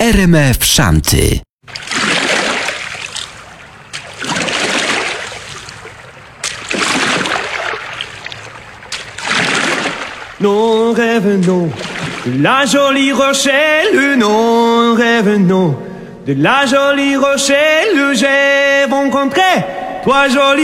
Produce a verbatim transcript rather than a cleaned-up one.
R M F Shanty. Nous revenons de la jolie Rochelle, nous revenons de la jolie Rochelle, j'ai rencontré trois jolies